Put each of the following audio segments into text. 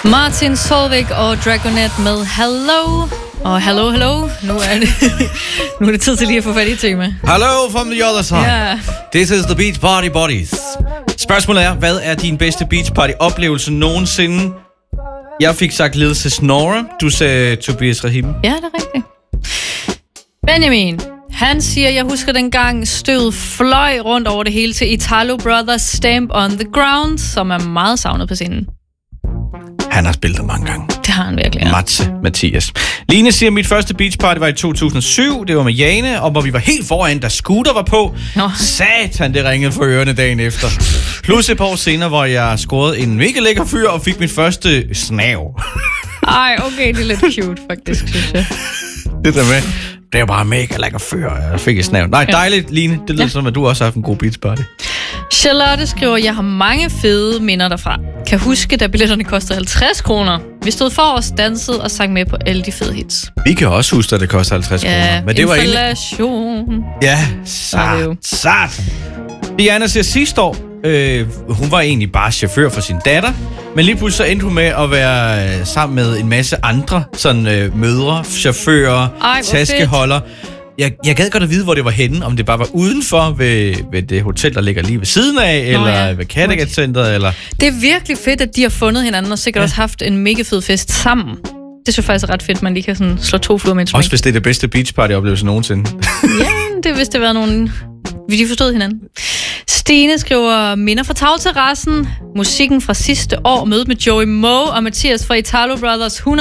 Martin Solveig og Dragonet med Hello. Og hello. Nu er det tid til lige at få fat i tema. Hello from the other side. Yeah. This is the Beach Party Buddies. Spørgsmålet er, hvad er din bedste beach party oplevelse nogensinde? Jeg fik sagt ledelse Snorre. Du sagde Tobias Rahim. Ja, det er rigtigt. Benjamin, han siger, jeg husker dengang støvet fløj rundt over det hele til Italo Brothers Stamp on the Ground, som er meget savnet på scenen. Han har spillet det mange gange. Det har han virkelig, ja. Mathias. Line siger, mit første beach party var i 2007. Det var med Jane, og hvor vi var helt foran, da Scooter var på. Satan, det ringede for ørerne dagen efter. Plus et par år senere, hvor jeg scorede en mega lækker fyr og fik mit første snav. Ej, okay, det er lidt cute, faktisk, synes jeg. Det der med, det er bare mega lækker fyr, jeg fik et snav. Nej, dejligt, Line. Det lyder som, at du også har haft en god beach party. Charlotte skriver, jeg har mange fede minder derfra. Kan huske, da billetterne kostede 50 kroner. Vi stod for os, dansede og sang med på alle de fede hits. Vi kan også huske, at det koster 50 kroner. Men det var inflation. Ja, sat. Diana siger sidste år, hun var egentlig bare chauffør for sin datter, men lige pludselig så endte hun med at være sammen med en masse andre sådan mødre, chauffører, taskeholder. Jeg gad godt at vide, hvor det var henne, om det bare var udenfor ved det hotel, der ligger lige ved siden af, eller ved Kattegat-centret, eller... Det er virkelig fedt, at de har fundet hinanden, og sikkert også haft en mega fed fest sammen. Det synes jeg faktisk er ret fedt, man lige kan sådan slå 2 fluer med en smæk. Også hvis det er det bedste beachparty-oplevelse nogensinde. Ja, det hvis det var nogen... De forstod hinanden. Stine skriver, minder fra tagterrassen, musikken fra sidste år, mødet med Joey Moe og Mathias fra Italo Brothers, 110%.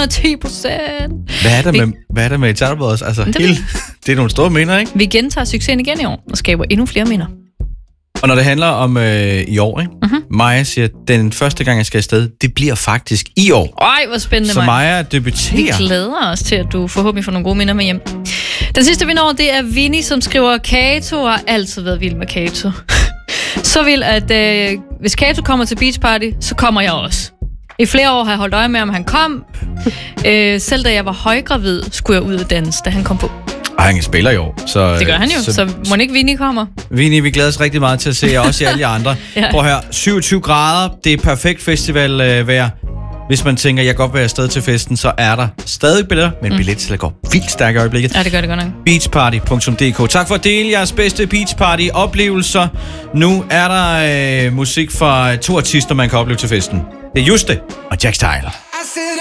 Hvad er der med Italo Brothers? Altså, det er nogle store minder, ikke? Vi gentager succesen igen i år og skaber endnu flere minder. Og når det handler om i år, ikke? Maja siger, den første gang, jeg skal afsted, det bliver faktisk i år. Ej, hvor spændende, Maja. Så Maja debuterer. Vi glæder os til, at du forhåbentlig får nogle gode minder med hjem. Den sidste vinder over, det er Vinnie, som skriver, Kato har altid været vild med Kato. Så vil, at hvis Kato kommer til beach party, så kommer jeg også. I flere år har jeg holdt øje med, om han kom. Selv da jeg var højgravid, skulle jeg ud og danse, da han kom på. Og han spiller jo. Så, det gør han jo, så må ikke Vinnie kommer. Vinnie, vi glæder os rigtig meget til at se jer, også i alle de andre. Ja. Prøv her, 27 grader, det er perfekt festivalvejr. Hvis man tænker, jeg kan godt være afsted til festen, så er der stadig billetter, men billetsalget går vildt stærkt i øjeblikket. Ja, det gør det godt nok. Beachparty.dk. Tak for at dele jeres bedste beachparty-oplevelser. Nu er der musik fra 2 artister, man kan opleve til festen. Det er Juste og Jack Style.